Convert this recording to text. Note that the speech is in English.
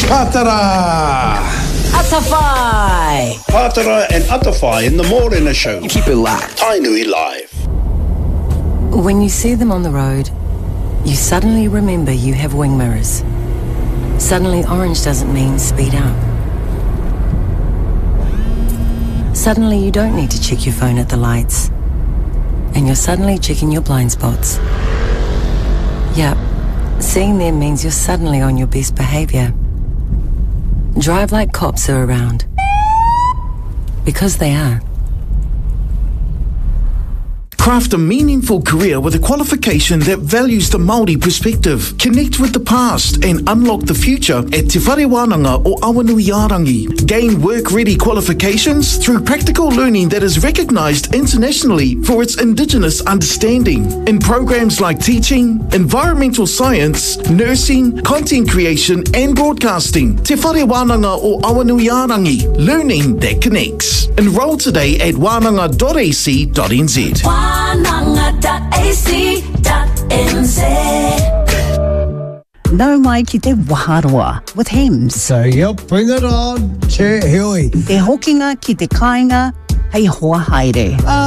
Pātara! Atawhai! Pātara and Atawhai in the Mōrena Show. Keep it locked. Tainui Live. When you see them on the road, you suddenly remember you have wing mirrors. Suddenly orange doesn't mean speed up. Suddenly you don't need to check your phone at the lights. And you're suddenly checking your blind spots. Yep, seeing them means you're suddenly on your best behaviour. Drive like cops are around. Because they are. Craft a meaningful career with a qualification that values the Māori perspective. Connect with the past and unlock the future at Te Whare Wānanga o Awanuiarangi. Gain work-ready qualifications through practical learning that is recognised internationally for its Indigenous understanding. In programs like teaching, environmental science, nursing, content creation and broadcasting. Te Whare Wānanga o Awanuiarangi. Learning that connects. Enroll today at wānanga.ac.nz. Wānanga.ac.nz. Nau mai ki te Waharoa with Hems. So, yep, bring it on. Che Hui. Te hokinga ki te kāinga, hei hoa haere.